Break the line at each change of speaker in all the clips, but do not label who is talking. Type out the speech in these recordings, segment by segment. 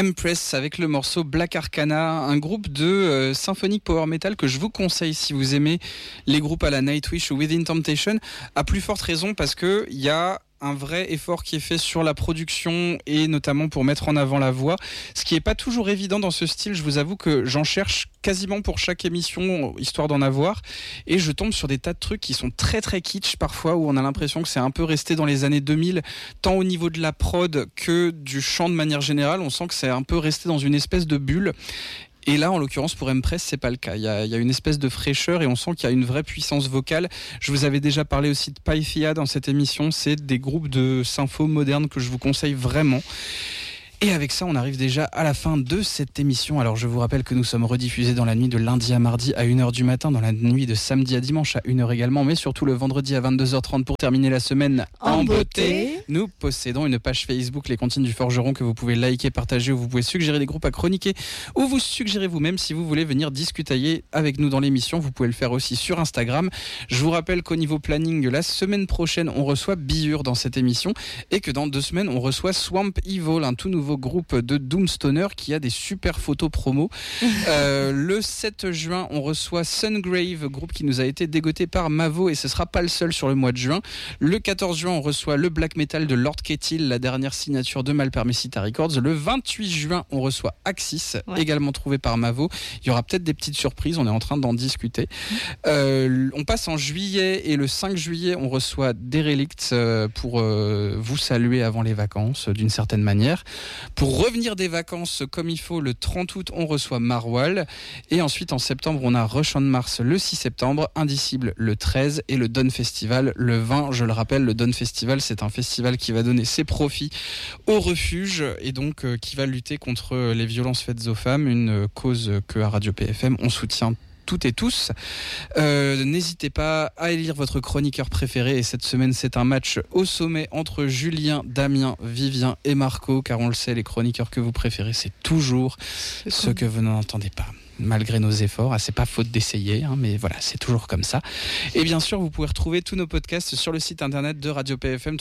Empress avec le morceau Black Arcana, un groupe de symphonique power metal que je vous conseille si vous aimez les groupes à la Nightwish ou Within Temptation, à plus forte raison parce que il y a un vrai effort qui est fait sur la production et notamment pour mettre en avant la voix, ce qui n'est pas toujours évident dans ce style. Je vous avoue que j'en cherche quasiment pour chaque émission, histoire d'en avoir, et je tombe sur des tas de trucs qui sont très très kitsch parfois, où on a l'impression que c'est un peu resté dans les années 2000, tant au niveau de la prod que du chant de manière générale. On sent que c'est un peu resté dans une espèce de bulle. Et là, en l'occurrence, pour Empress, c'est pas le cas. Il y a une espèce de fraîcheur et on sent qu'il y a une vraie puissance vocale. Je vous avais déjà parlé aussi de Pythia dans cette émission. C'est des groupes de sympho modernes que je vous conseille vraiment. Et avec ça, on arrive déjà à la fin de cette émission. Alors, je vous rappelle que nous sommes rediffusés dans la nuit de lundi à mardi à 1h du matin, dans la nuit de samedi à dimanche à 1h également, mais surtout le vendredi à 22h30 pour terminer la semaine en beauté. Nous possédons une page Facebook, Les Comptines du Forgeron, que vous pouvez liker, partager, où vous pouvez suggérer des groupes à chroniquer, ou vous suggérez vous-même si vous voulez venir discutailler avec nous dans l'émission. Vous pouvez le faire aussi sur Instagram. Je vous rappelle qu'au niveau planning, la semaine prochaine, on reçoit Biur dans cette émission, et que dans 2 semaines, on reçoit Swamp Evil, un tout nouveau groupe de Doomstoner qui a des super photos promo. Le 7 juin, on reçoit Sungrave, groupe qui nous a été dégoté par Mavo, et ce sera pas le seul sur le mois de juin. Le 14 juin, on reçoit le black metal de Lord Kettil, la dernière signature de Malpermesita Records. Le 28 juin, on reçoit Axis, également trouvé par Mavo. Il y aura peut-être des petites surprises, on est en train d'en discuter. On passe en juillet, et le 5 juillet, on reçoit Derelict pour vous saluer avant les vacances, d'une certaine manière. Pour revenir des vacances comme il faut, le 30 août, on reçoit Marwal. Et ensuite, en septembre, on a Rush on Mars le 6 septembre, Indicible le 13 et le Dawn Festival le 20. Je le rappelle, le Dawn Festival, c'est un festival qui va donner ses profits au refuge et donc qui va lutter contre les violences faites aux femmes, une cause que à Radio PFM, on soutient toutes et tous. N'hésitez pas à élire votre chroniqueur préféré, et cette semaine c'est un match au sommet entre Julien, Damien, Vivien et Marco, car on le sait, les chroniqueurs que vous préférez, c'est toujours ceux que vous n'entendez pas. Malgré nos efforts, c'est pas faute d'essayer, mais voilà, c'est toujours comme ça. Et bien sûr, vous pouvez retrouver tous nos podcasts sur le site internet de Radio PFM,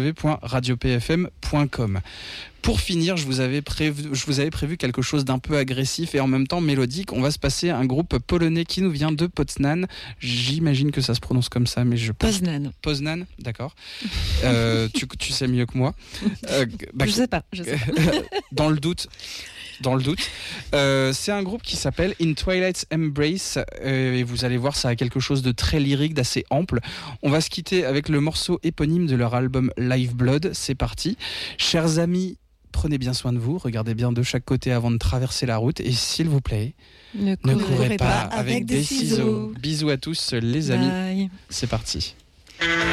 www.radiopfm.com. Pour finir, je vous avais prévu quelque chose d'un peu agressif et en même temps mélodique. On va se passer à un groupe polonais qui nous vient de Poznan. J'imagine que ça se prononce comme ça, mais je pense... Poznan, d'accord. Tu sais mieux que moi.
Je sais pas.
Dans le doute. C'est un groupe qui s'appelle In Twilight's Embrace, et vous allez voir, ça a quelque chose de très lyrique, d'assez ample. On va se quitter avec le morceau éponyme de leur album Live Blood. C'est parti. Chers amis, prenez bien soin de vous, regardez bien de chaque côté avant de traverser la route, et s'il vous plaît, ne courez pas avec des ciseaux. Bisous à tous les amis.
Bye.
C'est parti.